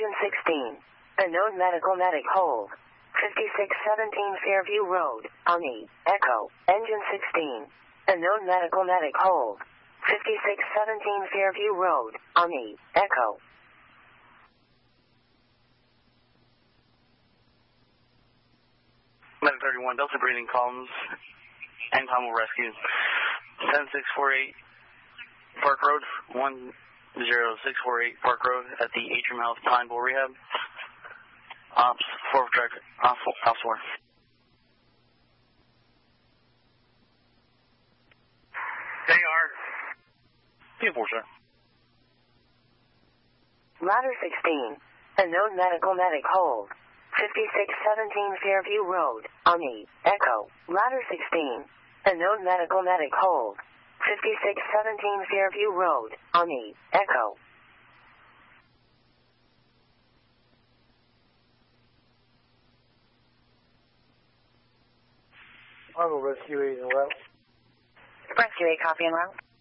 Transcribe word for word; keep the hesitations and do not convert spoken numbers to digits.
Engine sixteen. Unknown medical medic hold. fifty-six seventeen Fairview Road, Omni, Echo, Engine sixteen. Unknown medical medic hold. fifty-six seventeen Fairview Road, Omni, Echo. Medic thirty-one, Delta breathing columns, and Tom will rescue. seven six four eight Park Road, one zero six four eight Park Road at the Atrium Health Pine Bowl Rehab. Ops, four track, off, off four. They are. P four, sir. Ladder sixteen. Unknown medical medic hold. fifty-six seventeen Fairview Road, Omni, Echo. Ladder sixteen. Unknown medical medic hold. fifty-six seventeen Fairview Road, Omni, Echo. I will rescue eight en route. Rescue eight, copy en route.